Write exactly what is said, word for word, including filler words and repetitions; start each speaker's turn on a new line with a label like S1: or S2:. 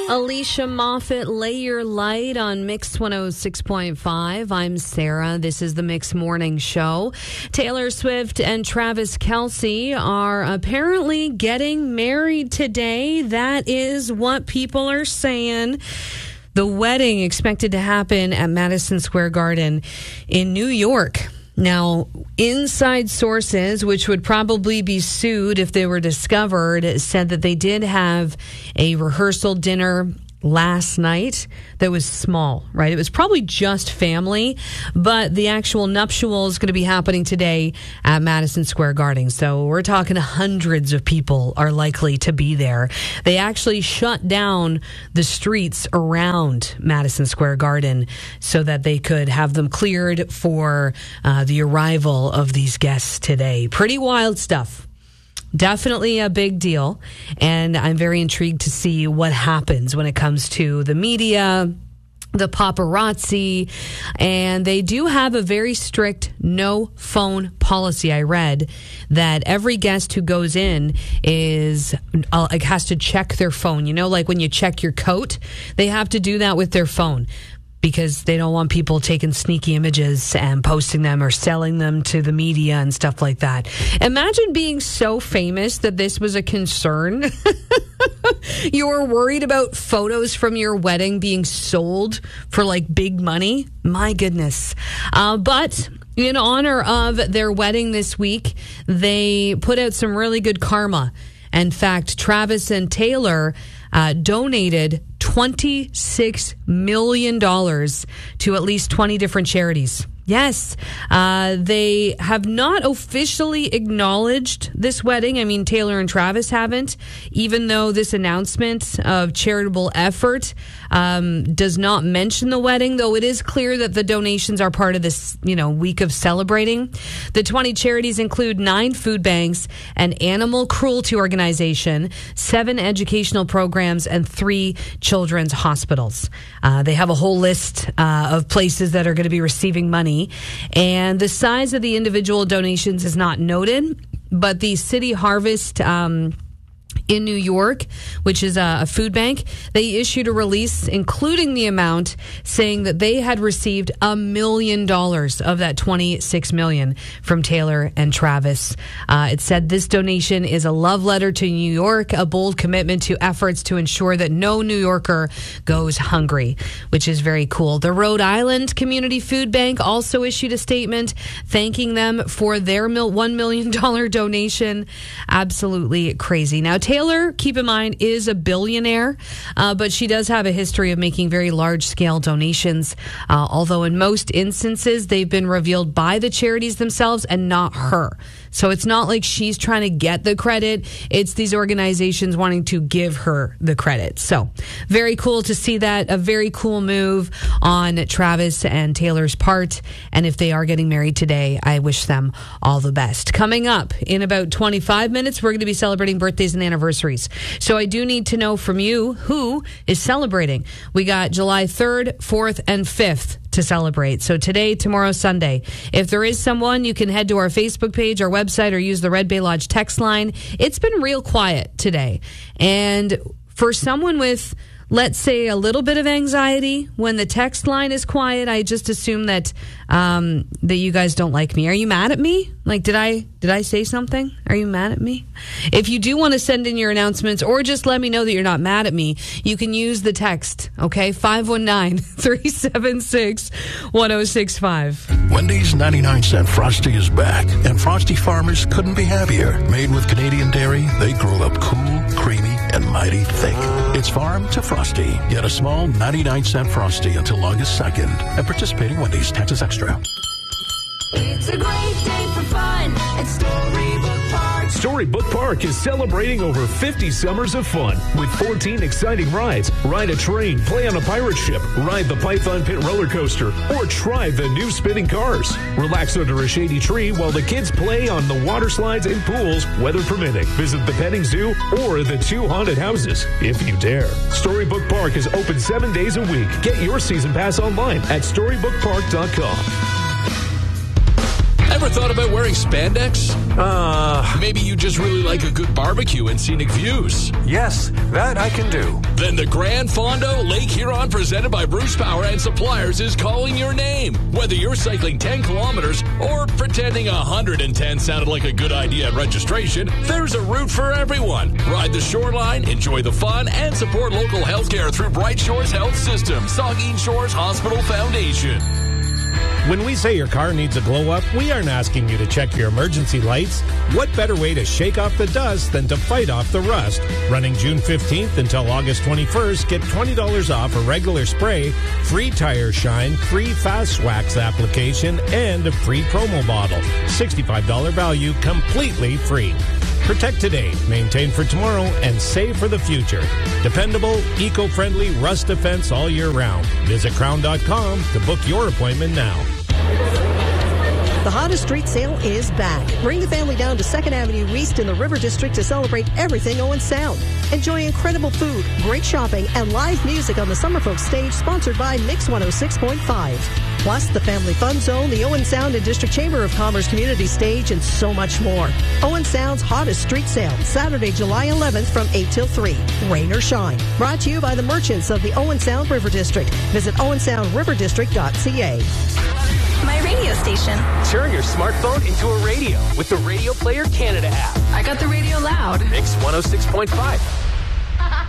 S1: Alicia Moffat, Lay Your Light on Mix one oh six point five. I'm Sarah. This is the Mix Morning Show. Taylor Swift and Travis Kelce are apparently getting married today. That is what people are saying. The wedding expected to happen at Madison Square Garden in New York. Now, inside sources, which would probably be sued if they were discovered, said that they did have a rehearsal dinner last night that was small, right? It was probably just family, but the actual nuptial is going to be happening today at Madison Square Garden. So we're talking hundreds of people are likely to be there. They actually shut down the streets around Madison Square Garden so that they could have them cleared for uh, the arrival of these guests today. Pretty wild stuff. Definitely a big deal, and I'm very intrigued to see what happens when it comes to the media, the paparazzi, and they do have a very strict no phone policy. I read that every guest who goes in is uh, like has to check their phone. You know, like when you check your coat, they have to do that with their phone, because they don't want people taking sneaky images and posting them or selling them to the media and stuff like that. Imagine being so famous that this was a concern. You were worried about photos from your wedding being sold for like big money. My goodness. Uh, but in honor of their wedding this week, they put out some really good karma. In fact, Travis and Taylor uh, donated twenty-six million dollars to at least twenty different charities. Yes, uh, they have not officially acknowledged this wedding. I mean, Taylor and Travis haven't, even though this announcement of charitable effort um, does not mention the wedding, though it is clear that the donations are part of this, you know, week of celebrating. The twenty charities include nine food banks, an animal cruelty organization, seven educational programs, and three children's hospitals. Uh, they have a whole list uh, of places that are going to be receiving money. And the size of the individual donations is not noted, but the City Harvest um, in New York, which is a, a food bank, they issued a release including the amount, saying that they had received a million dollars of that twenty-six million from Taylor and Travis. Uh, it said this donation is a love letter to New York, a bold commitment to efforts to ensure that no New Yorker goes hungry, which is very cool. The Rhode Island Community Food Bank also issued a statement thanking them for their one million dollars donation. Absolutely crazy. Now, Taylor, keep in mind, is a billionaire, uh, but she does have a history of making very large-scale donations, uh, although in most instances, they've been revealed by the charities themselves and not her. So it's not like she's trying to get the credit. It's these organizations wanting to give her the credit. So very cool to see that. A very cool move on Travis and Taylor's part. And if they are getting married today, I wish them all the best. Coming up in about twenty-five minutes, we're going to be celebrating birthdays and anniversaries. So I do need to know from you who is celebrating. We got July third, fourth, and fifth to celebrate. So today, tomorrow, Sunday. If there is someone, you can head to our Facebook page, our website, or use the Red Bay Lodge text line. It's been real quiet today. And for someone with, let's say, a little bit of anxiety, when the text line is quiet, I just assume that um, that you guys don't like me. Are you mad at me? Like, did I did I say something? Are you mad at me? If you do want to send in your announcements or just let me know that you're not mad at me, you can use the text, okay? five one nine, three seven six, one oh six five.
S2: Wendy's ninety-nine cent Frosty is back, and Frosty farmers couldn't be happier. Made with Canadian dairy, they grow up cool, creamy, and mighty thick. It's farm to Frosty. Get a small ninety-nine cent Frosty until August second at participating Wendy's. Taxes extra.
S3: It's a great day for fun at Storybook Park.
S4: Storybook Park is celebrating over fifty summers of fun with fourteen exciting rides. Ride a train, play on a pirate ship, ride the Python Pit roller coaster, or try the new spinning cars. Relax under a shady tree while the kids play on the water slides and pools, weather permitting. Visit the petting zoo or the two haunted houses, if you dare. Storybook Park is open seven days a week. Get your season pass online at storybook park dot com.
S2: Ever
S5: ever thought about wearing spandex?
S6: Uh,
S5: Maybe you just really like a good barbecue and scenic views.
S6: yes, that I can do.
S5: Then the Grand Fondo Lake Huron presented by Bruce Power and Suppliers is calling your name. Whether you're cycling ten kilometers or pretending one hundred ten sounded like a good idea at registration, there's a route for everyone. Ride the shoreline, enjoy the fun, and support local healthcare through Bright Shores Health System, Saugeen Shores Hospital Foundation.
S7: When we say your car needs a glow up, we aren't asking you to check your emergency lights. What better way to shake off the dust than to fight off the rust? Running June fifteenth until August twenty-first, get twenty dollars off a regular spray, free tire shine, free fast wax application, and a free promo bottle. sixty-five dollars value, completely free. Protect today, maintain for tomorrow, and save for the future. Dependable, eco-friendly rust defense all year round. Visit crown dot com to book your appointment now.
S8: The hottest street sale is back. Bring the family down to second Avenue East in the River District to celebrate everything Owen Sound. Enjoy incredible food, great shopping, and live music on the Summerfolk stage, sponsored by Mix one oh six point five. Plus, the Family Fun Zone, the Owen Sound and District Chamber of Commerce Community Stage, and so much more. Owen Sound's hottest street sale, Saturday, July eleventh from eight till three. Rain or shine. Brought to you by the merchants of the Owen Sound River District. Visit owen sound river district dot c a.
S9: My radio station.
S10: Turn your smartphone into a radio with the Radio Player Canada app.
S9: I got the radio loud.
S10: Mix one oh six point five.